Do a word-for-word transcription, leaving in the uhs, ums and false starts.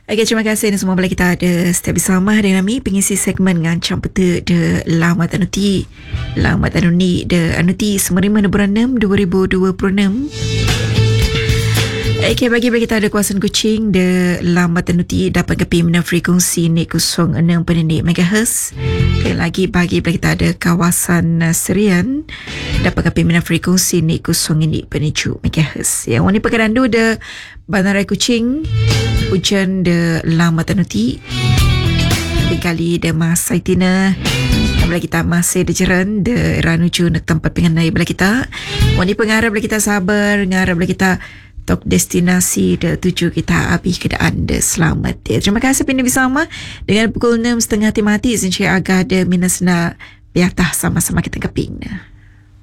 Okay, terima kasih semua. Bila kita ada setiap bersama dengan kami pengisi segmen ngancam peta de lama tanuti lama tanuni de anuti semerima bulan enam dua ribu dua puluh enam. Okay, bagi bagi kita ada kawasan Kuching de lama tanuti dapat kepi mana frekuensi ni kosong enam perpuluhan enam megahertz. Okay, lagi bagi bagi kita ada kawasan uh, Serian dapat kepi mana frekuensi ni kosong enam perpuluhan tujuh megahertz. Yang wani Pekanbaru de Bandaraya Kuching hujan de lama tanuti kali de masai tina bila kita masih de jeran de ranuju nak tempat pengenai bila kita wani pengarah bila kita sabar ngarah bila kita tok destinasi de tuju kita habis keadaan de selamat ya. Terima kasih pini bersama dengan pukul enam tiga puluh mati sinci agak de minasna biatah sama-sama kita keping.